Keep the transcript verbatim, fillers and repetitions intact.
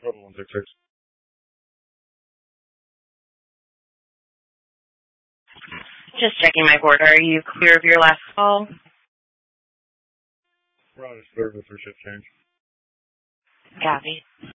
Total one six six. Just checking my board. Are you clear of your last call? We're on a service or shift change. Copy.